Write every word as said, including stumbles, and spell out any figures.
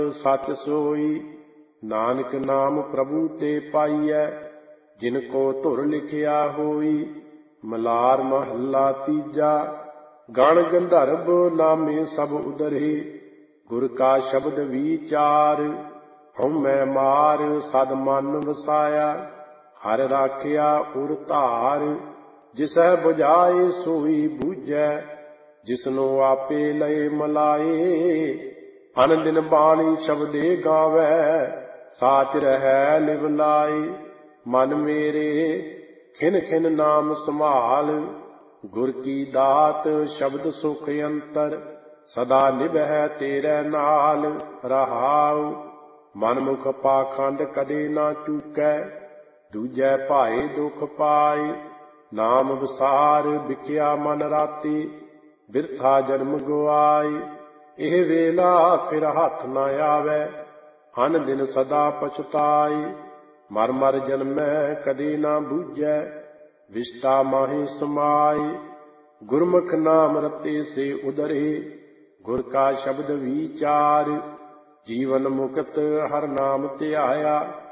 सच सोई, नानक नाम प्रभु ते पाईਐ, जिनको धुर लिखिया होई। मलार महला तीजा। गण गंधर्व नामे सब उदरे, गुर का शब्द विचार। हउमੈ मार सद मन वसाया, हर राखिया उर धार। जिसै बुझाए सोई बूझੈ, जिसनो आपे लय मलाए। अन दिन बाणी शब्दे गावै, साच रहै लिव लाए। मन मेरे खिन खिन नाम संभाल, गुर की दात शब्द सुख अंतर। सदा निभै तेरे नाल रहाउ, मन मुख पाखंड कदे ना चूकै। दूजै भाए दुख पाए, नाम विसार विखिया मन राती। बिरथा जन्म गुआए, ਇਹ ਵੇਲਾ ਫਿਰ ਹੱਥ ਨਾ ਆਵੈ। ਅਨ ਦਿਨ ਸਦਾ ਪਛਤਾਏ, ਮਰ ਮਰ ਜਨਮੈ ਕਦੇ ਨਾ ਬੂਝੈ। ਵਿਸ਼ਟਾ ਮਾਹੀ ਸਮਾਏ, ਗੁਰਮੁਖ ਨਾਮ ਰਤੇ ਸੇ ਉਦਰੇ। ਗੁਰ ਕਾ ਸ਼ਬਦ ਵਿਚਾਰ, ਜੀਵਨ ਮੁਕਤ ਹਰ ਨਾਮ ਧਿਆਇਆ।